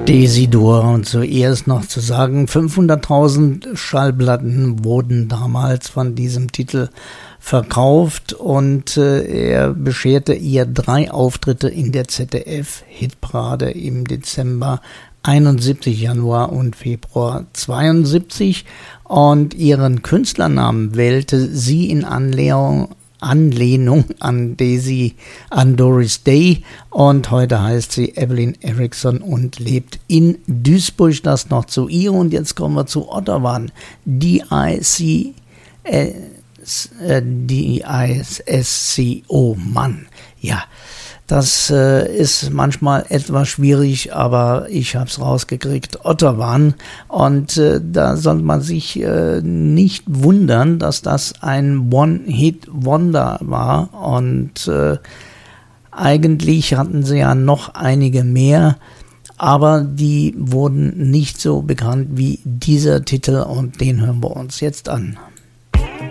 Desidur, und zuerst noch zu sagen, 500.000 Schallplatten wurden damals von diesem Titel verkauft und er bescherte ihr 3 Auftritte in der ZDF-Hitparade im Dezember 71, Januar und Februar 72 und ihren Künstlernamen wählte sie in Anlehnung an Doris Day, und heute heißt sie Evelyn Erickson und lebt in Duisburg. Das noch zu ihr, und jetzt kommen wir zu Otterwan. D-I-S-S-C-O, Mann, ja. Das ist manchmal etwas schwierig, aber ich habe es rausgekriegt. Otterwan. Und da soll man sich nicht wundern, dass das ein One-Hit-Wonder war. Und eigentlich hatten sie ja noch einige mehr, aber die wurden nicht so bekannt wie dieser Titel, und den hören wir uns jetzt an.